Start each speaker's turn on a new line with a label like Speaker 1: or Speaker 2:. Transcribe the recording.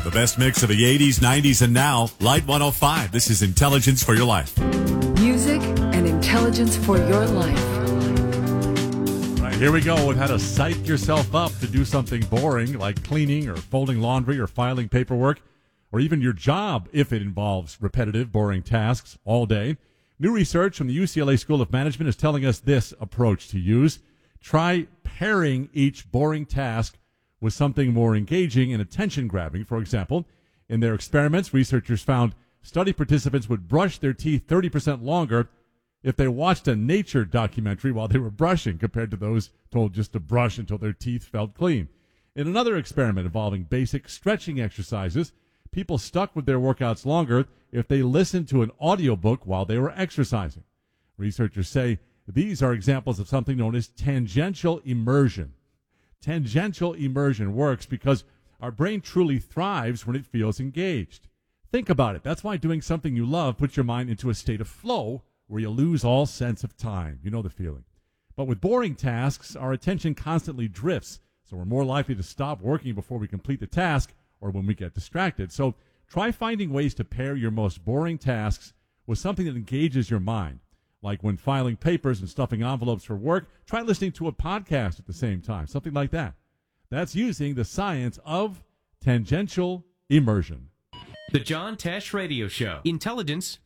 Speaker 1: The best mix of the 80s, 90s, and now. Light 105. This is Intelligence for Your Life.
Speaker 2: Music and intelligence for your life.
Speaker 3: Right, here we go with how to psych yourself up to do something boring like cleaning or folding laundry or filing paperwork, or even your job if it involves repetitive, boring tasks all day. New research from the UCLA School of Management is telling us this approach to use. Try pairing each boring task with something more engaging and attention-grabbing. For example, in their experiments, researchers found study participants would brush their teeth 30% longer if they watched a nature documentary while they were brushing compared to those told just to brush until their teeth felt clean. In another experiment involving basic stretching exercises, people stuck with their workouts longer if they listened to an audiobook while they were exercising. Researchers say these are examples of something known as tangential immersion. Tangential immersion works because our brain truly thrives when it feels engaged. Think about it. That's why doing something you love puts your mind into a state of flow where you lose all sense of time. You know the feeling. But with boring tasks, our attention constantly drifts, so we're more likely to stop working before we complete the task or when we get distracted. So try finding ways to pair your most boring tasks with something that engages your mind. Like when filing papers and stuffing envelopes for work, try listening to a podcast at the same time, something like that. That's using the science of tangential immersion.
Speaker 4: The John Tesh Radio Show. Intelligence